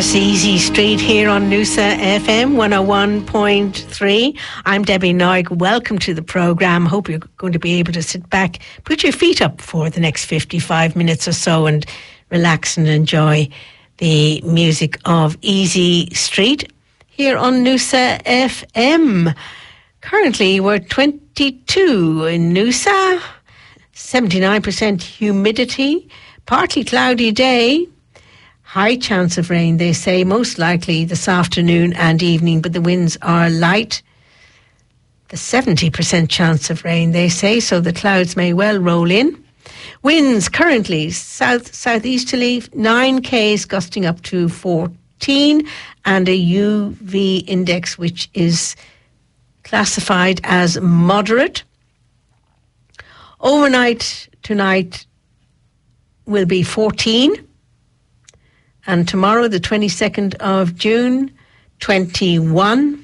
Yes, Easy Street here on Noosa FM 101.3. I'm Debbie Noig. Welcome to the programme. Hope you're going to be able to sit back, put your feet up for the next 55 minutes or so and relax and enjoy the music of Easy Street here on Noosa FM. Currently, we're 22 in Noosa, 79% humidity, partly cloudy day. High chance of rain, they say, most likely this afternoon and evening, but the winds are light. The 70% chance of rain, they say, so the clouds may well roll in. Winds currently southeasterly, 9 k's gusting up to 14, and a UV index which is classified as moderate. Overnight tonight will be 14. And tomorrow, the 22nd of June, 21.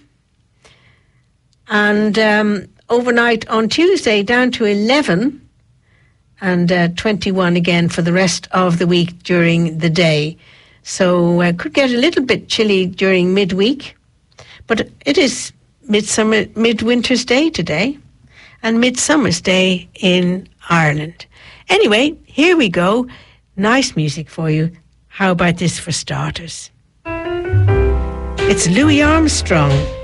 And overnight on Tuesday, down to 11. And 21 again for the rest of the week during the day. So could get a little bit chilly during midweek. But it is Midwinter's Day today. And Midsummer's Day in Ireland. Anyway, here we go. Nice music for you. How about this for starters? It's Louis Armstrong.